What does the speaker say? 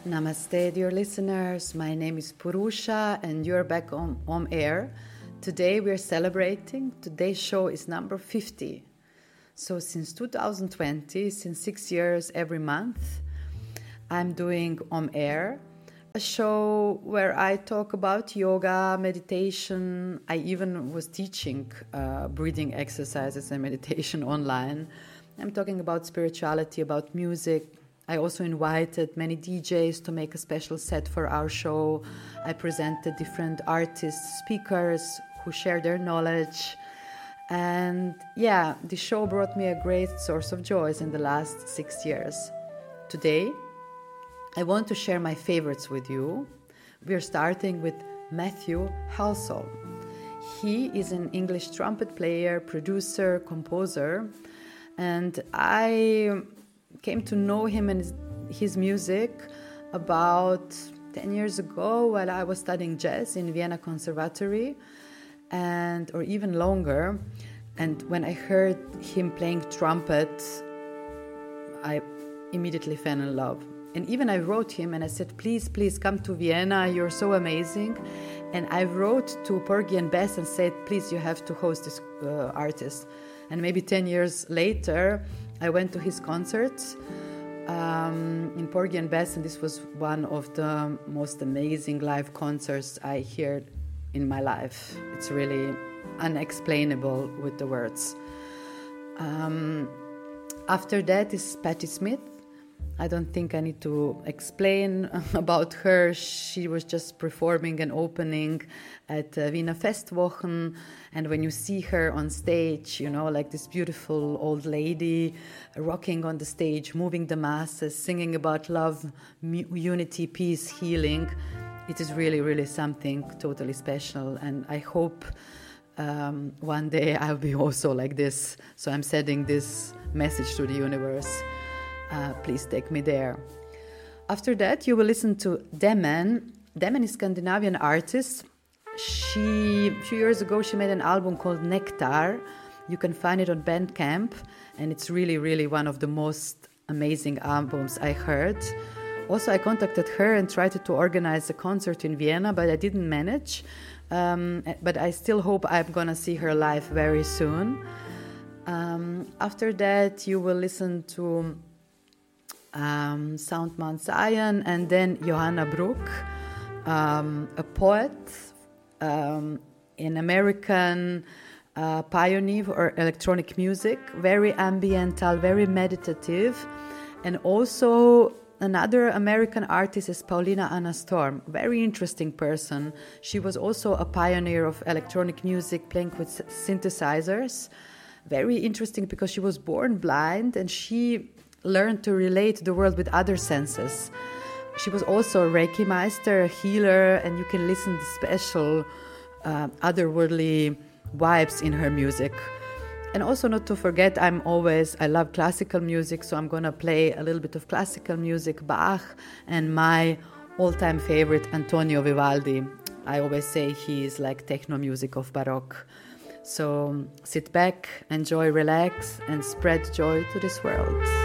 Namaste, dear listeners. My name is Purusha, and you're back on air. Today we're celebrating. Today's show is number 50. So since 2020, since 6 years every month, I'm doing On Air, a show where I talk about yoga, meditation. I even was teaching breathing exercises and meditation online. I'm talking about spirituality, about music. I also invited many DJs to make a special set for our show. I presented different artists, speakers who share their knowledge. And yeah, the show brought me a great source of joys in the last 6 years. Today, I want to share my favorites with you. We're starting with Matthew Halsall. He is an English trumpet player, producer, composer, and I came to know him and his music about 10 years ago while I was studying jazz in Vienna Conservatory, or even longer. And when I heard him playing trumpet, I immediately fell in love. And even I wrote him and I said, please come to Vienna, you're so amazing. And I wrote to Porgy and Bess and said, please, you have to host this artist. And maybe 10 years later, I went to his concerts in Porgy and Bess, and this was one of the most amazing live concerts I heard in my life. It's really unexplainable with the words. After that is Patti Smith. I don't think I need to explain about her. She was just performing and opening at Wiener Festwochen. And when you see her on stage, you know, like this beautiful old lady rocking on the stage, moving the masses, singing about love, unity, peace, healing, it is really, really something totally special. And I hope one day I'll be also like this. So I'm sending this message to the universe. Please take me there. After that, you will listen to Demen. Demen is a Scandinavian artist. A few years ago, she made an album called Nectar. You can find it on Bandcamp, and it's really, really one of the most amazing albums I heard. Also, I contacted her and tried to organize a concert in Vienna, but I didn't manage. But I still hope I'm going to see her live very soon. After that, you will listen to Soundman Zion, and then Johanna Brook, a poet, an American pioneer for electronic music, very ambiental, very meditative. And also another American artist is Paulina Anna Storm, very interesting person. She was also a pioneer of electronic music, playing with synthesizers. Very interesting because she was born blind and she learned to relate the world with other senses. She was also a Reiki Meister, a healer, and you can listen to special otherworldly vibes in her music. And also not to forget, I love classical music, so I'm going to play a little bit of classical music, Bach, and my all-time favorite, Antonio Vivaldi. I always say he is like techno music of Baroque. So sit back, enjoy, relax, and spread joy to this world.